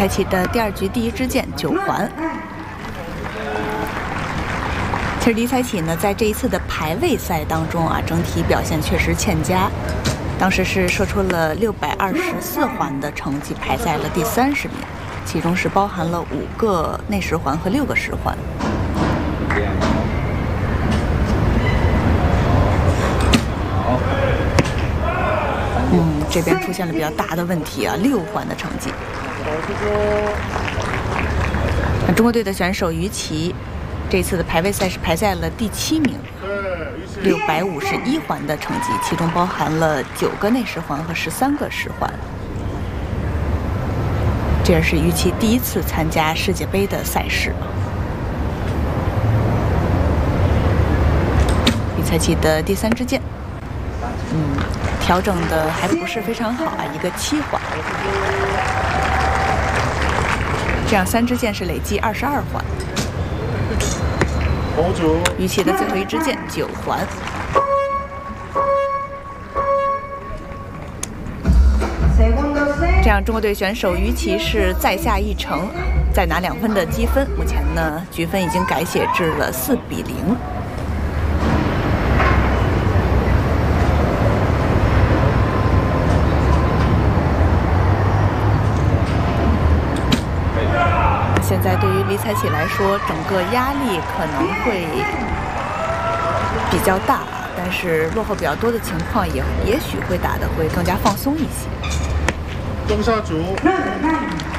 才起的第2局第1支箭9环。其实李彩启呢，在这一次的排位赛当中啊，整体表现确实欠佳。当时是射出了624环的成绩，排在了第30名，其中是包含了5个内10环和6个10环。这边出现了比较大的问题啊，6环的成绩。那中国队的选手于琦，这次的排位赛是排在了第7名，651环的成绩，其中包含了9个内10环和13个10环。这也是于琦第1次参加世界杯的赛事。李彩启的第3支箭，调整的还不是非常好啊，一个7环。这样3支箭是累计22环。于琦的最后1支箭9环。这样中国队选手于琦是再下一城，再拿2分的积分。目前呢，局分已经改写至了4比0。现在对于李彩启来说，整个压力可能会比较大，但是落后比较多的情况也许会打得会更加放松一些。 中下组。